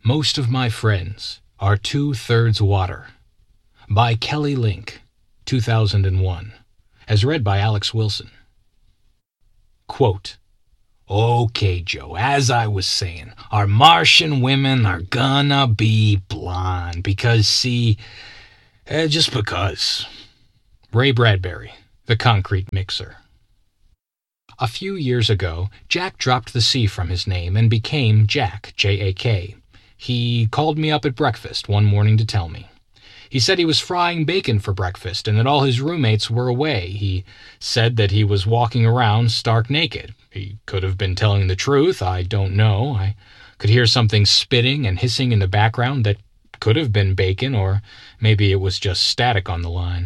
Most of my friends are two-thirds water. By Kelly Link, 2001. As read by Alex Wilson. Quote, "Okay, Joe, as I was saying, our Martian women are gonna be blonde because, see, just because." Ray Bradbury, The Concrete Mixer. A few years ago, Jack dropped the C from his name and became Jack, J-A-K. He called me up at breakfast one morning to tell me. He said he was frying bacon for breakfast and that all his roommates were away. He said that he was walking around stark naked. He could have been telling the truth, I don't know. I could hear something spitting and hissing in the background that could have been bacon, or maybe it was just static on the line.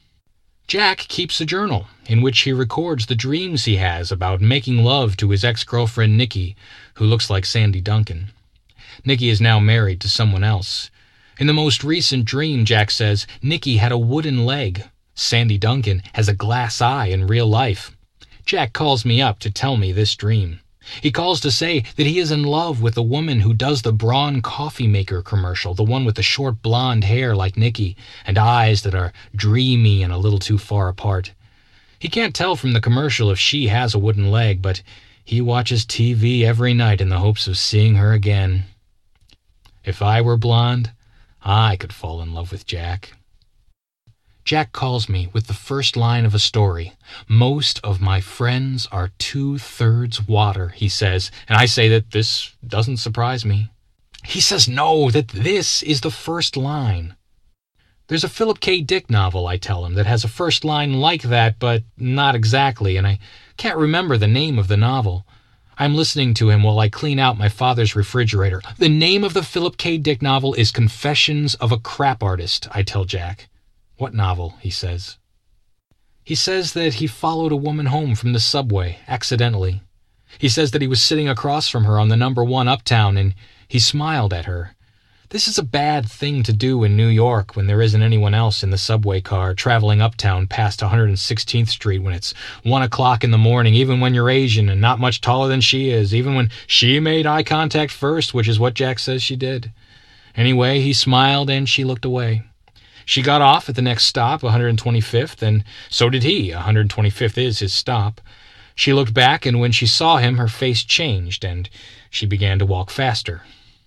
Jack keeps a journal in which he records the dreams he has about making love to his ex-girlfriend Nikki, who looks like Sandy Duncan. Nikki is now married to someone else. In the most recent dream, Jack says, Nikki had a wooden leg. Sandy Duncan has a glass eye in real life. Jack calls me up to tell me this dream. He calls to say that he is in love with the woman who does the Braun coffee maker commercial, the one with the short blonde hair like Nikki and eyes that are dreamy and a little too far apart. He can't tell from the commercial if she has a wooden leg, but he watches TV every night in the hopes of seeing her again. If I were blonde, I could fall in love with Jack. Jack calls me with the first line of a story. Most of my friends are two-thirds water, he says, and I say that this doesn't surprise me. He says no, that this is the first line. There's a Philip K. Dick novel, I tell him, that has a first line like that, but not exactly, and I can't remember the name of the novel. I'm listening to him while I clean out my father's refrigerator. The name of the Philip K. Dick novel is Confessions of a Crap Artist, I tell Jack. What novel? He says. He says that he followed a woman home from the subway, accidentally. He says that he was sitting across from her on the number 1 Uptown, and he smiled at her. This is a bad thing to do in New York when there isn't anyone else in the subway car traveling uptown past 116th Street when it's 1 o'clock in the morning, even when you're Asian and not much taller than she is, even when she made eye contact first, which is what Jack says she did. Anyway, he smiled and she looked away. She got off at the next stop, 125th, and so did he. 125th is his stop. She looked back, and when she saw him, her face changed, and she began to walk faster.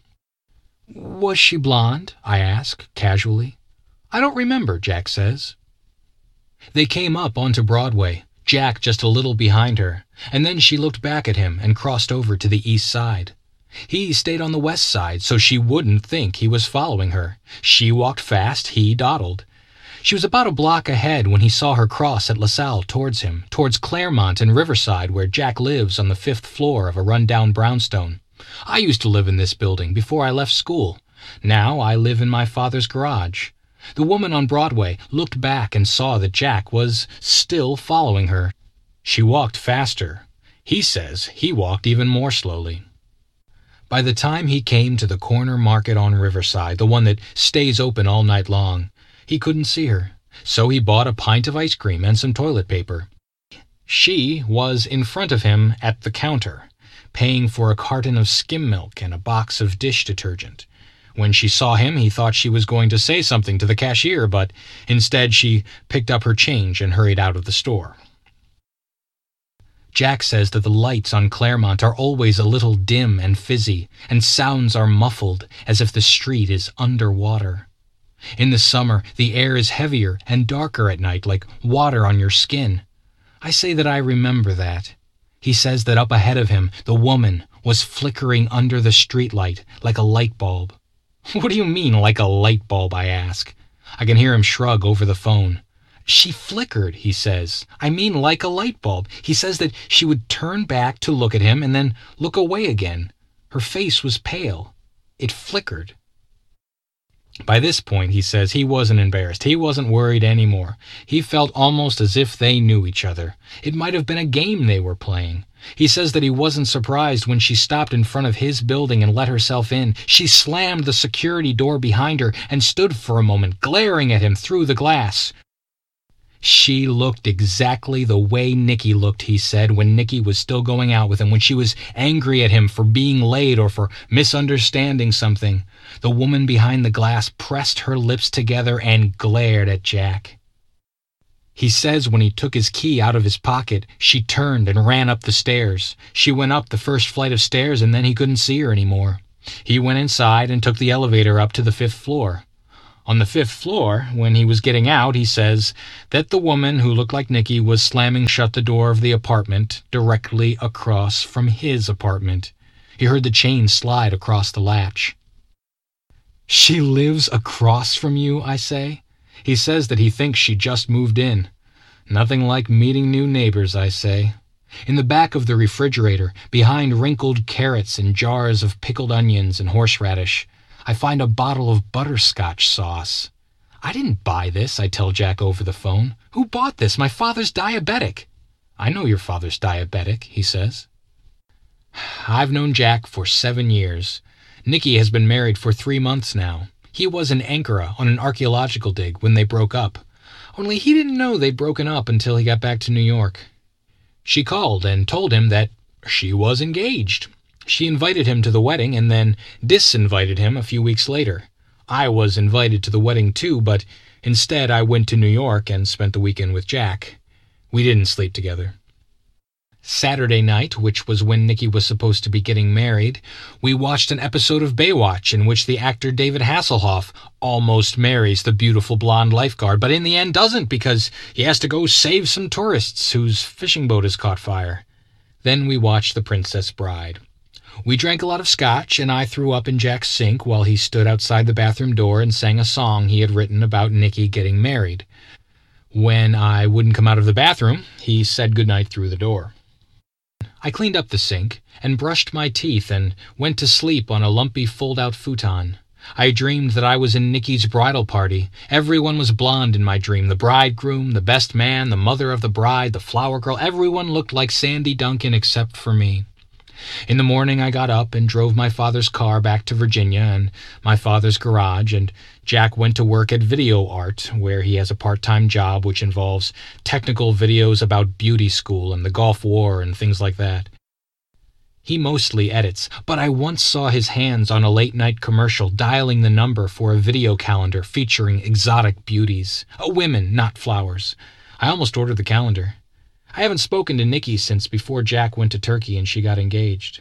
Was she blonde? I ask, casually. I don't remember, Jack says. They came up onto Broadway, Jack just a little behind her, and then she looked back at him and crossed over to the east side. He stayed on the west side so she wouldn't think he was following her. She walked fast, he dawdled. She was about a block ahead when he saw her cross at LaSalle towards him, towards Claremont and Riverside, where Jack lives on the 5th floor of a run-down brownstone. I used to live in this building before I left school. Now I live in my father's garage. The woman on Broadway looked back and saw that Jack was still following her. She walked faster. He says he walked even more slowly. By the time he came to the corner market on Riverside, the one that stays open all night long, he couldn't see her, so he bought a pint of ice cream and some toilet paper. She was in front of him at the counter, paying for a carton of skim milk and a box of dish detergent. When she saw him, he thought she was going to say something to the cashier, but instead she picked up her change and hurried out of the store. Jack says that the lights on Claremont are always a little dim and fizzy, and sounds are muffled as if the street is underwater. In the summer, the air is heavier and darker at night, like water on your skin. I say that I remember that. He says that up ahead of him, the woman was flickering under the streetlight like a light bulb. What do you mean, like a light bulb, I ask. I can hear him shrug over the phone. She flickered, he says. I mean like a light bulb. He says that she would turn back to look at him and then look away again. Her face was pale. It flickered. By this point, he says, he wasn't embarrassed. He wasn't worried anymore. He felt almost as if they knew each other. It might have been a game they were playing. He says that he wasn't surprised when she stopped in front of his building and let herself in. She slammed the security door behind her and stood for a moment, glaring at him through the glass. She looked exactly the way Nikki looked, he said, when Nikki was still going out with him, when she was angry at him for being late or for misunderstanding something. The woman behind the glass pressed her lips together and glared at Jack. He says when he took his key out of his pocket, she turned and ran up the stairs. She went up the first flight of stairs and then he couldn't see her anymore. He went inside and took the elevator up to the 5th floor. On the 5th floor, when he was getting out, he says that the woman who looked like Nikki was slamming shut the door of the apartment directly across from his apartment. He heard the chain slide across the latch. "She lives across from you," I say. He says that he thinks she just moved in. "Nothing like meeting new neighbors," I say. In the back of the refrigerator, behind wrinkled carrots and jars of pickled onions and horseradish, I find a bottle of butterscotch sauce. "I didn't buy this," I tell Jack over the phone. "Who bought this? My father's diabetic." "I know your father's diabetic," he says. I've known Jack for 7 years. Nikki has been married for 3 months now. He was in Ankara on an archaeological dig when they broke up. Only he didn't know they'd broken up until he got back to New York. She called and told him that she was engaged. She invited him to the wedding and then disinvited him a few weeks later. I was invited to the wedding too, but instead I went to New York and spent the weekend with Jack. We didn't sleep together. Saturday night, which was when Nikki was supposed to be getting married, we watched an episode of Baywatch in which the actor David Hasselhoff almost marries the beautiful blonde lifeguard, but in the end doesn't because he has to go save some tourists whose fishing boat has caught fire. Then we watched The Princess Bride. We drank a lot of scotch, and I threw up in Jack's sink while he stood outside the bathroom door and sang a song he had written about Nikki getting married. When I wouldn't come out of the bathroom, he said goodnight through the door. I cleaned up the sink and brushed my teeth and went to sleep on a lumpy fold-out futon. I dreamed that I was in Nikki's bridal party. Everyone was blonde in my dream. The bridegroom, the best man, the mother of the bride, the flower girl. Everyone looked like Sandy Duncan except for me. In the morning I got up and drove my father's car back to Virginia and my father's garage, and Jack went to work at Video Art, where he has a part-time job which involves technical videos about beauty school and the Gulf War and things like that. He mostly edits, but I once saw his hands on a late-night commercial dialing the number for a video calendar featuring exotic beauties. Women, not flowers. I almost ordered the calendar. I haven't spoken to Nikki since before Jack went to Turkey and she got engaged.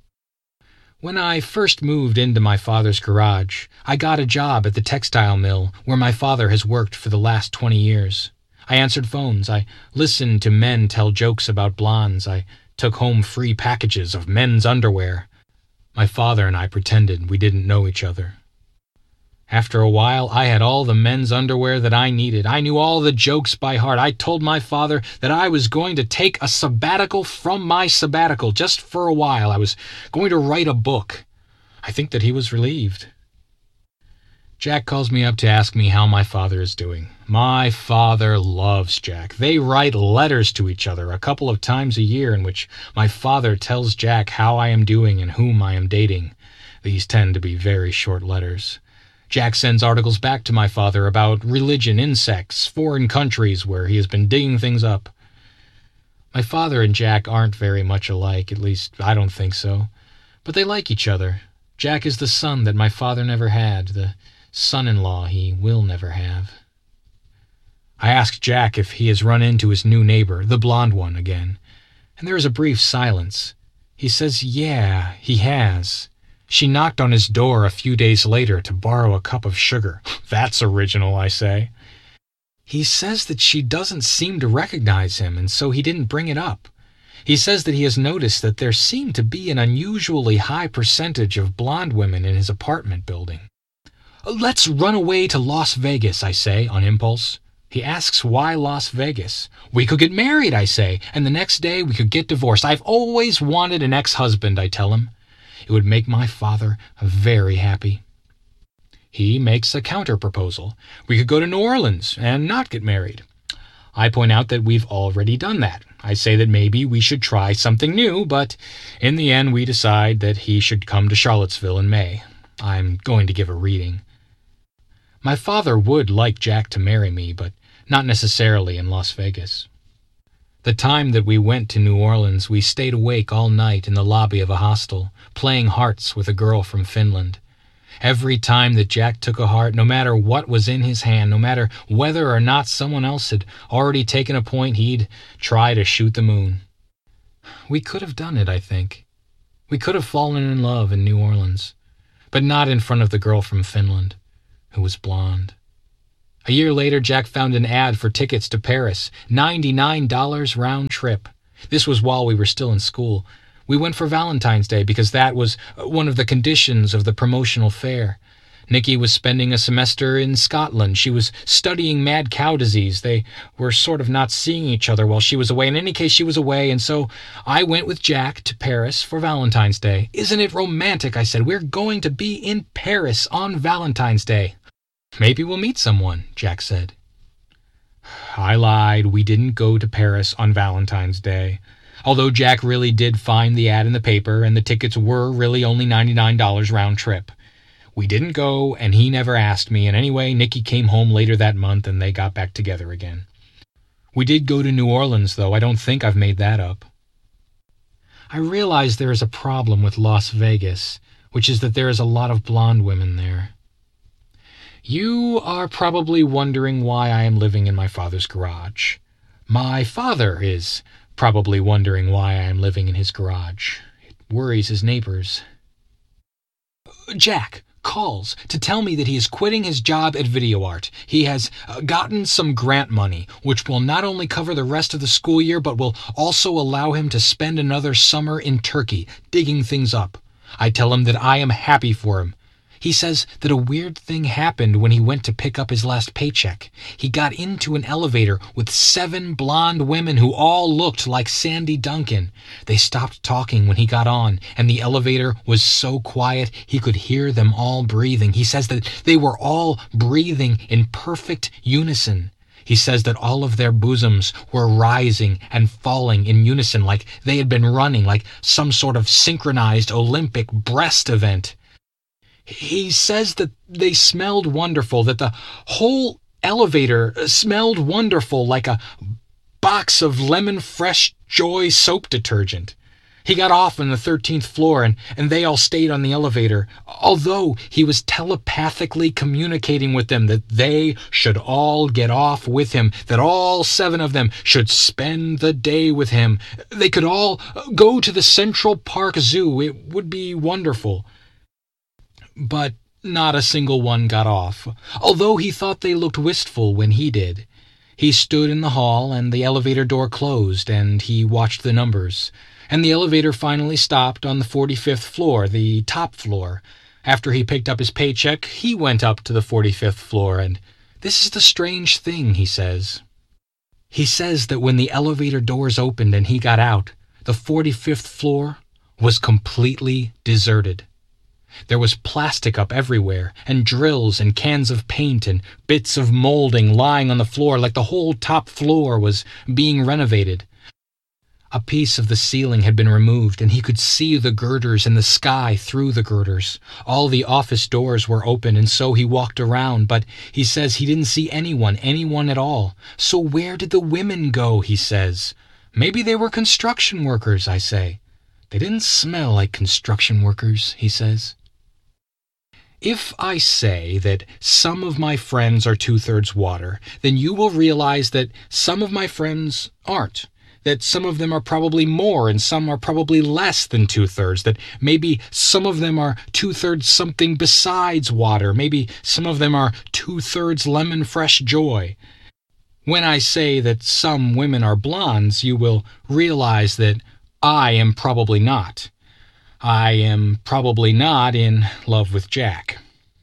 When I first moved into my father's garage, I got a job at the textile mill where my father has worked for the last 20 years. I answered phones. I listened to men tell jokes about blondes. I took home free packages of men's underwear. My father and I pretended we didn't know each other. After a while, I had all the men's underwear that I needed. I knew all the jokes by heart. I told my father that I was going to take a sabbatical from my sabbatical just for a while. I was going to write a book. I think that he was relieved. Jack calls me up to ask me how my father is doing. My father loves Jack. They write letters to each other a couple of times a year in which my father tells Jack how I am doing and whom I am dating. These tend to be very short letters. Jack sends articles back to my father about religion, insects, foreign countries where he has been digging things up. My father and Jack aren't very much alike, at least I don't think so. But they like each other. Jack is the son that my father never had, the son-in-law he will never have. I ask Jack if he has run into his new neighbor, the blonde one, again, and there is a brief silence. He says, yeah, he has. She knocked on his door a few days later to borrow a cup of sugar. That's original, I say. He says that she doesn't seem to recognize him, and so he didn't bring it up. He says that he has noticed that there seemed to be an unusually high percentage of blonde women in his apartment building. Let's run away to Las Vegas, I say, on impulse. He asks why Las Vegas. We could get married, I say, and the next day we could get divorced. I've always wanted an ex-husband, I tell him. It would make my father very happy. He makes a counter-proposal. We could go to New Orleans and not get married. I point out that we've already done that. I say that maybe we should try something new, but in the end we decide that he should come to Charlottesville in May. I'm going to give a reading. My father would like Jack to marry me, but not necessarily in Las Vegas. The time that we went to New Orleans, we stayed awake all night in the lobby of a hostel, playing hearts with a girl from Finland. Every time that Jack took a heart, no matter what was in his hand, no matter whether or not someone else had already taken a point, he'd try to shoot the moon. We could have done it, I think. We could have fallen in love in New Orleans, but not in front of the girl from Finland, who was blonde. A year later, Jack found an ad for tickets to Paris, $99 round trip. This was while we were still in school. We went for Valentine's Day because that was one of the conditions of the promotional fare. Nikki was spending a semester in Scotland. She was studying mad cow disease. They were sort of not seeing each other while she was away. In any case, she was away, and so I went with Jack to Paris for Valentine's Day. "Isn't it romantic?" I said. "We're going to be in Paris on Valentine's Day." "Maybe we'll meet someone," Jack said. I lied. We didn't go to Paris on Valentine's Day. Although Jack really did find the ad in the paper, and the tickets were really only $99 round trip. We didn't go, and he never asked me, and anyway, Nikki came home later that month, and they got back together again. We did go to New Orleans, though. I don't think I've made that up. I realize there is a problem with Las Vegas, which is that there is a lot of blonde women there. You are probably wondering why I am living in my father's garage. My father is probably wondering why I am living in his garage. It worries his neighbors. Jack calls to tell me that he is quitting his job at Video Art. He has gotten some grant money, which will not only cover the rest of the school year, but will also allow him to spend another summer in Turkey, digging things up. I tell him that I am happy for him. He says that a weird thing happened when he went to pick up his last paycheck. He got into an elevator with 7 blonde women who all looked like Sandy Duncan. They stopped talking when he got on, and the elevator was so quiet he could hear them all breathing. He says that they were all breathing in perfect unison. He says that all of their bosoms were rising and falling in unison like they had been running, like some sort of synchronized Olympic breast event. He says that they smelled wonderful, that the whole elevator smelled wonderful, like a box of Lemon Fresh Joy soap detergent. He got off on the 13th floor, and they all stayed on the elevator, although he was telepathically communicating with them that they should all get off with him, that all 7 of them should spend the day with him. They could all go to the Central Park Zoo. It would be wonderful. But not a single one got off, although he thought they looked wistful when he did. He stood in the hall, and the elevator door closed, and he watched the numbers. And the elevator finally stopped on the 45th floor, the top floor. After he picked up his paycheck, he went up to the 45th floor, and this is the strange thing, he says. He says that when the elevator doors opened and he got out, the 45th floor was completely deserted. There was plastic up everywhere, and drills and cans of paint and bits of molding lying on the floor like the whole top floor was being renovated. A piece of the ceiling had been removed, and he could see the girders and the sky through the girders. All the office doors were open, and so he walked around, but he says he didn't see anyone at all. So where did the women go, he says. Maybe they were construction workers, I say. They didn't smell like construction workers, he says. If I say that some of my friends are 2/3 water, then you will realize that some of my friends aren't. That some of them are probably more and some are probably less than 2/3. That maybe some of them are 2/3 something besides water. Maybe some of them are 2/3 Lemon Fresh Joy. When I say that some women are blondes, you will realize that I am probably not. I am probably not in love with Jack.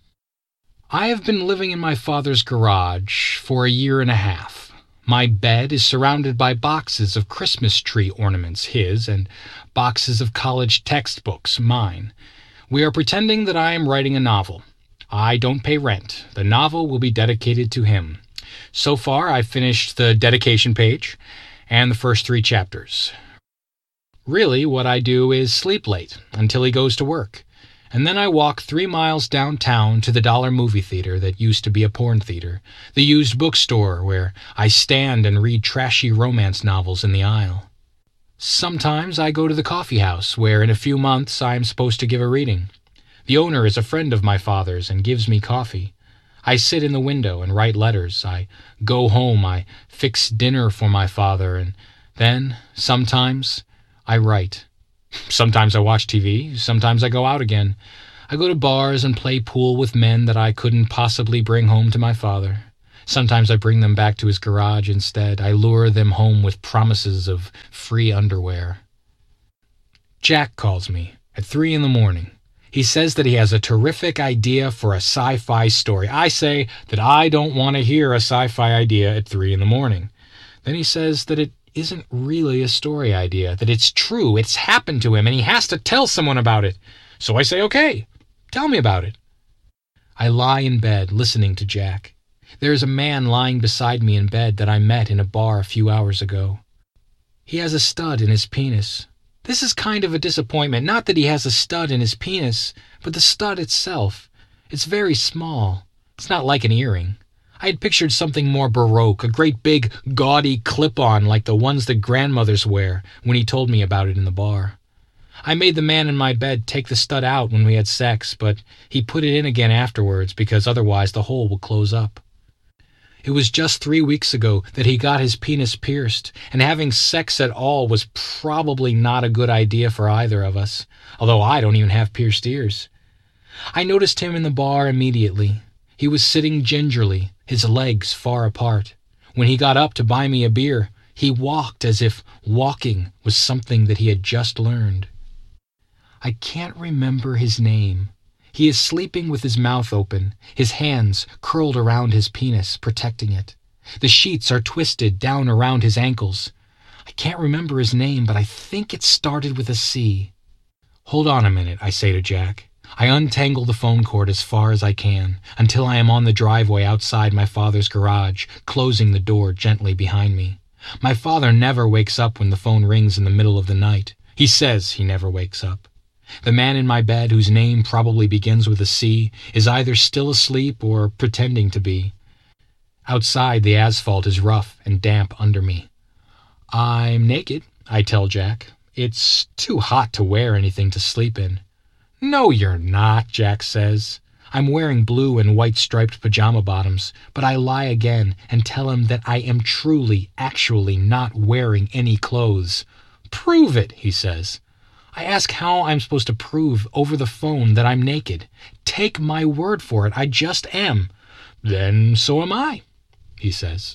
I have been living in my father's garage for a year and a half. My bed is surrounded by boxes of Christmas tree ornaments, his, and boxes of college textbooks, mine. We are pretending that I am writing a novel. I don't pay rent. The novel will be dedicated to him. So far, I've finished the dedication page and the first 3 chapters. Really, what I do is sleep late until he goes to work. And then I walk 3 miles downtown to the dollar movie theater that used to be a porn theater, the used bookstore where I stand and read trashy romance novels in the aisle. Sometimes I go to the coffee house where in a few months I am supposed to give a reading. The owner is a friend of my father's and gives me coffee. I sit in the window and write letters. I go home, I fix dinner for my father, and then, sometimes, I write. Sometimes I watch TV, sometimes I go out again. I go to bars and play pool with men that I couldn't possibly bring home to my father. Sometimes I bring them back to his garage instead. I lure them home with promises of free underwear. Jack calls me at 3 a.m. He says that he has a terrific idea for a sci-fi story. I say that I don't want to hear a sci-fi idea at 3 a.m. Then he says that it isn't really a story idea, that it's true, it's happened to him, and he has to tell someone about it. So I say, okay, tell me about it. I lie in bed listening to Jack. There is a man lying beside me in bed that I met in a bar a few hours ago. He has a stud in his penis. This is kind of a disappointment, not that he has a stud in his penis, but the stud itself. It's very small. It's not like an earring. I had pictured something more baroque, a great big, gaudy clip-on like the ones that grandmothers wear, when he told me about it in the bar. I made the man in my bed take the stud out when we had sex, but he put it in again afterwards because otherwise the hole would close up. It was just 3 weeks ago that he got his penis pierced, and having sex at all was probably not a good idea for either of us, although I don't even have pierced ears. I noticed him in the bar immediately. He was sitting gingerly, his legs far apart. When he got up to buy me a beer, he walked as if walking was something that he had just learned. I can't remember his name. He is sleeping with his mouth open, his hands curled around his penis, protecting it. The sheets are twisted down around his ankles. I can't remember his name, but I think it started with a C. Hold on a minute, I say to Jack. I untangle the phone cord as far as I can, until I am on the driveway outside my father's garage, closing the door gently behind me. My father never wakes up when the phone rings in the middle of the night. He says he never wakes up. The man in my bed, whose name probably begins with a C, is either still asleep or pretending to be. Outside, the asphalt is rough and damp under me. I'm naked, I tell Jack. It's too hot to wear anything to sleep in. No, you're not, Jack says. I'm wearing blue and white striped pajama bottoms, but I lie again and tell him that I am truly, actually not wearing any clothes. Prove it, he says. I ask how I'm supposed to prove over the phone that I'm naked. Take my word for it, I just am. Then so am I, he says.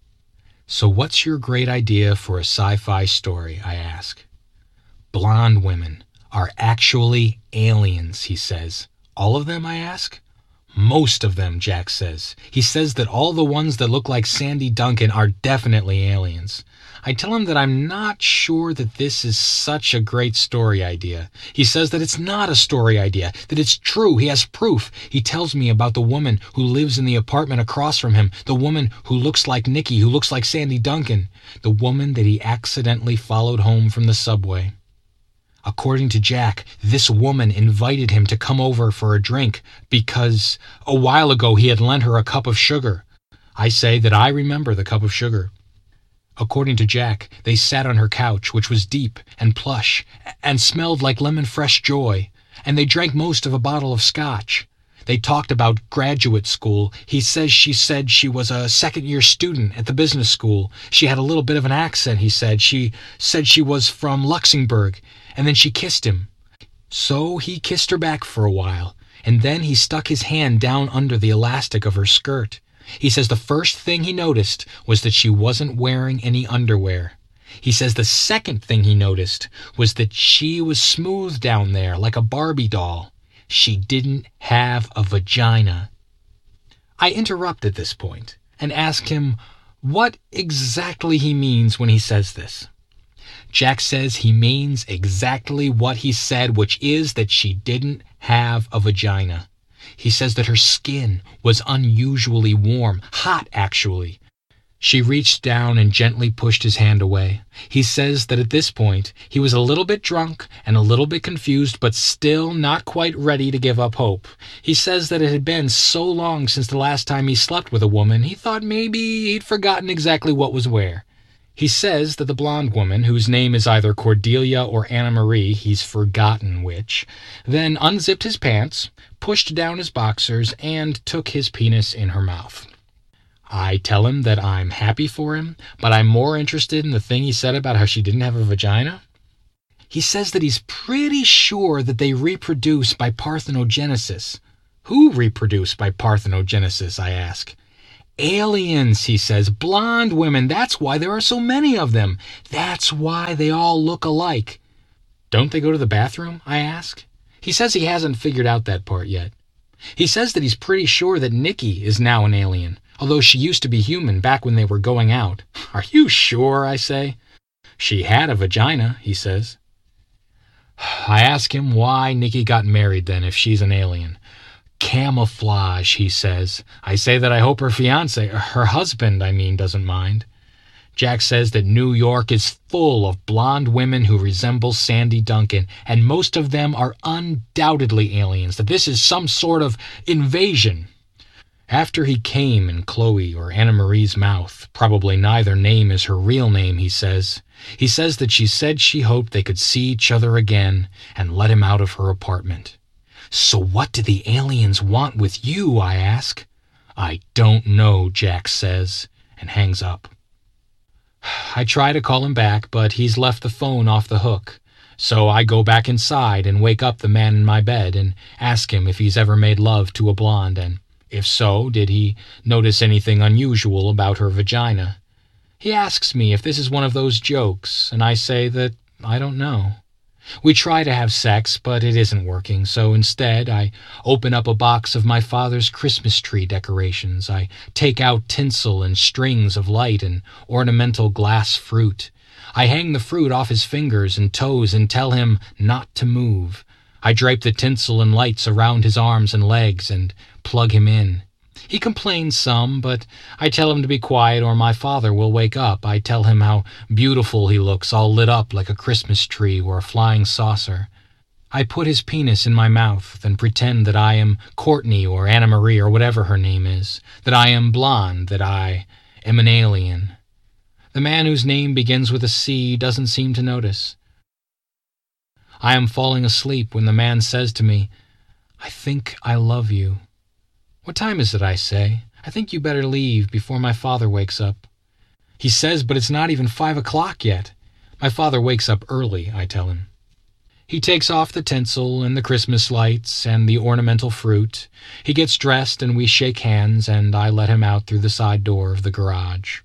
So what's your great idea for a sci-fi story, I ask. Blonde women are actually aliens, he says. All of them, I ask. Most of them, Jack says. He says that all the ones that look like Sandy Duncan are definitely aliens. I tell him that I'm not sure that this is such a great story idea. He says that it's not a story idea, that it's true. He has proof. He tells me about the woman who lives in the apartment across from him, the woman who looks like Nikki, who looks like Sandy Duncan, the woman that he accidentally followed home from the subway. According to Jack, this woman invited him to come over for a drink because a while ago he had lent her a cup of sugar. I say that I remember the cup of sugar. According to Jack, they sat on her couch, which was deep and plush and smelled like lemon fresh joy, and they drank most of a bottle of scotch. They talked about graduate school. He says she said she was a second-year student at the business school. She had a little bit of an accent, he said. She said she was from Luxembourg, and then she kissed him. So he kissed her back for a while, and then he stuck his hand down under the elastic of her skirt. He says the first thing he noticed was that she wasn't wearing any underwear. He says the second thing he noticed was that she was smooth down there like a Barbie doll. She didn't have a vagina. I interrupt at this point and ask him what exactly he means when he says this. Jack says he means exactly what he said, which is that she didn't have a vagina. He says that her skin was unusually warm, hot actually. She reached down and gently pushed his hand away. He says that at this point, he was a little bit drunk and a little bit confused, but still not quite ready to give up hope. He says that it had been so long since the last time he slept with a woman, he thought maybe he'd forgotten exactly what was where. He says that the blonde woman, whose name is either Cordelia or Anna Marie, he's forgotten which, then unzipped his pants, pushed down his boxers, and took his penis in her mouth. I tell him that I'm happy for him, but I'm more interested in the thing he said about how she didn't have a vagina. He says that he's pretty sure that they reproduce by parthenogenesis. Who reproduce by parthenogenesis, I ask. Aliens, he says. Blonde women. That's why there are so many of them. That's why they all look alike. Don't they go to the bathroom, I ask. He says he hasn't figured out that part yet. He says that he's pretty sure that Nikki is now an alien, although she used to be human back when they were going out. Are you sure, I say. She had a vagina, he says. I ask him why Nikki got married then if she's an alien. Camouflage, he says. I say that I hope her husband, doesn't mind. Jack says that New York is full of blonde women who resemble Sandy Duncan, and most of them are undoubtedly aliens, that this is some sort of invasion. After he came in Chloe or Anna Marie's mouth, probably neither name is her real name, he says. He says that she said she hoped they could see each other again and let him out of her apartment. So what do the aliens want with you, I ask. I don't know, Jack says, and hangs up. I try to call him back, but he's left the phone off the hook. So I go back inside and wake up the man in my bed and ask him if he's ever made love to a blonde, and if so, did he notice anything unusual about her vagina? He asks me if this is one of those jokes, and I say that I don't know. We try to have sex, but it isn't working, so instead I open up a box of my father's Christmas tree decorations. I take out tinsel and strings of light and ornamental glass fruit. I hang the fruit off his fingers and toes and tell him not to move. I drape the tinsel and lights around his arms and legs and plug him in. He complains some, but I tell him to be quiet or my father will wake up. I tell him how beautiful he looks, all lit up like a Christmas tree or a flying saucer. I put his penis in my mouth and pretend that I am Courtney or Anna Marie or whatever her name is, that I am blonde, that I am an alien. The man whose name begins with a C doesn't seem to notice. I am falling asleep when the man says to me, "I think I love you." "What time is it?" I say. "I think you better leave before my father wakes up." He says, "But it's not even 5 o'clock yet." "My father wakes up early," I tell him. He takes off the tinsel and the Christmas lights and the ornamental fruit. He gets dressed and we shake hands and I let him out through the side door of the garage.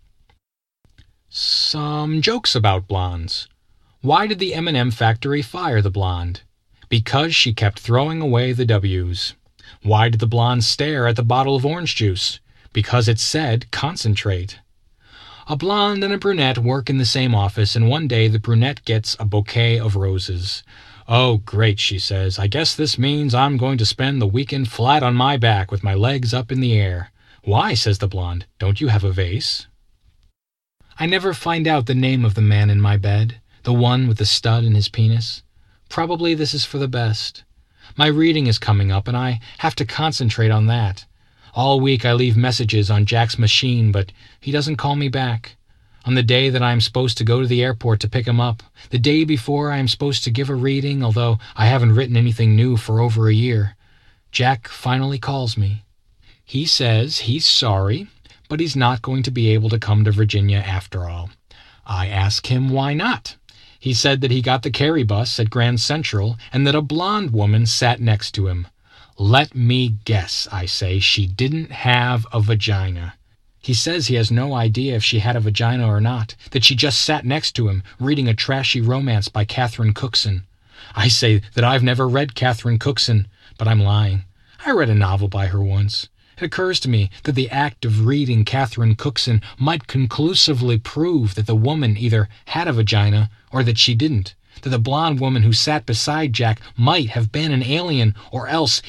Some jokes about blondes. Why did the M&M factory fire the blonde? Because she kept throwing away the W's. Why did the blonde stare at the bottle of orange juice? Because it said concentrate. A blonde and a brunette work in the same office, and one day the brunette gets a bouquet of roses. "Oh, great," she says. "I guess this means I'm going to spend the weekend flat on my back with my legs up in the air." "Why?" says the blonde. "Don't you have a vase?" I never find out the name of the man in my bed, the one with the stud in his penis. Probably this is for the best. My reading is coming up, and I have to concentrate on that. All week I leave messages on Jack's machine, but he doesn't call me back. On the day that I am supposed to go to the airport to pick him up, the day before I am supposed to give a reading, although I haven't written anything new for over a year, Jack finally calls me. He says he's sorry, but he's not going to be able to come to Virginia after all. I ask him why not. He said that he got the Cary bus at Grand Central and that a blonde woman sat next to him. "Let me guess," I say, "she didn't have a vagina." He says he has no idea if she had a vagina or not, that she just sat next to him, reading a trashy romance by Catherine Cookson. I say that I've never read Catherine Cookson, but I'm lying. I read a novel by her once. It occurs to me that the act of reading Catherine Cookson might conclusively prove that the woman either had a vagina or that she didn't, that the blonde woman who sat beside Jack might have been an alien or else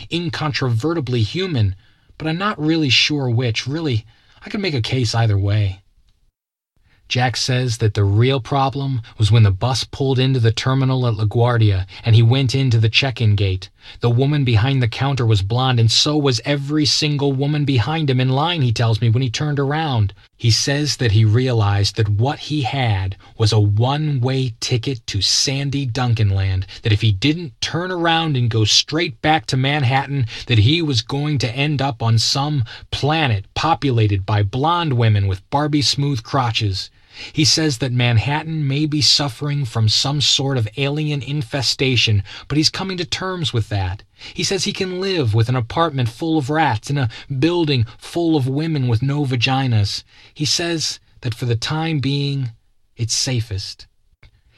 incontrovertibly human, but I'm not really sure which. Really, I could make a case either way. Jack says that the real problem was when the bus pulled into the terminal at LaGuardia and he went into the check-in gate. The woman behind the counter was blonde, and so was every single woman behind him in line, he tells me, when he turned around. He says that he realized that what he had was a one-way ticket to Sandy Duncanland, that if he didn't turn around and go straight back to Manhattan, that he was going to end up on some planet populated by blonde women with Barbie smooth crotches. He says that Manhattan may be suffering from some sort of alien infestation, but he's coming to terms with that. He says he can live with an apartment full of rats in a building full of women with no vaginas. He says that for the time being, it's safest.